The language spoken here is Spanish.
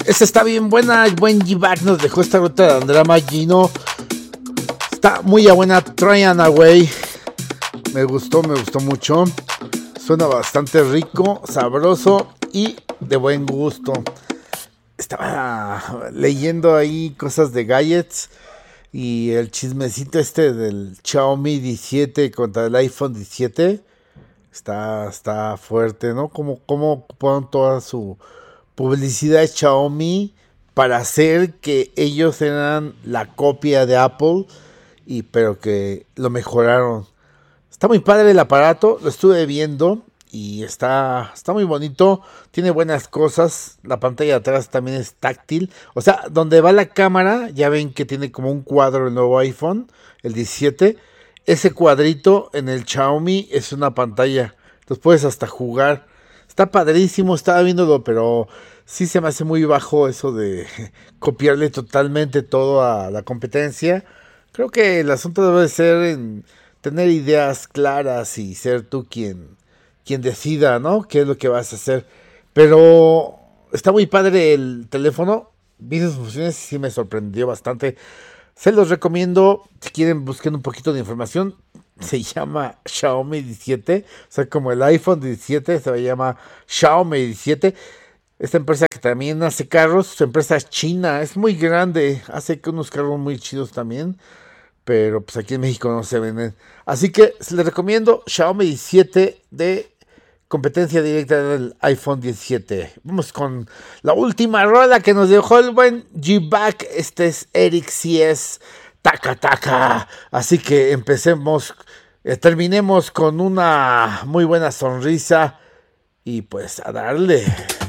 Esta está bien buena. El buen G-Back nos dejó esta ruta de Andrea Gino. Está muy buena. Tryon Away. Me gustó mucho. Suena bastante rico, sabroso y de buen gusto. Estaba leyendo ahí cosas de gadgets y el chismecito del Xiaomi 17 contra el iPhone 17 está fuerte, ¿no? Como ocuparon toda su publicidad de Xiaomi para hacer que ellos eran la copia de Apple, pero que lo mejoraron. Está muy padre el aparato, lo estuve viendo y está muy bonito, tiene buenas cosas. La pantalla de atrás también es táctil, o sea, donde va la cámara, ya ven que tiene como un cuadro el nuevo iPhone, el 17, ese cuadrito en el Xiaomi es una pantalla, entonces puedes hasta jugar. Está padrísimo, estaba viéndolo, pero sí se me hace muy bajo eso de copiarle totalmente todo a la competencia. Creo que el asunto debe ser en tener ideas claras y ser tú quien decida, ¿no? ¿Qué es lo que vas a hacer? Pero está muy padre el teléfono. Vi sus funciones y sí me sorprendió bastante. Se los recomiendo. Si quieren, busquen un poquito de información. Se llama Xiaomi 17. O sea, como el iPhone 17 se llama Xiaomi 17. Esta empresa que también hace carros, su empresa es china, es muy grande. Hace unos carros muy chidos también. Pero pues aquí en México no se venden. Así que les recomiendo Xiaomi 17 de competencia directa del iPhone 17. Vamos con la última rueda que nos dejó el buen G-Back. Este es Eric CS Taka Taka. Así que terminemos con una muy buena sonrisa. Y pues a darle.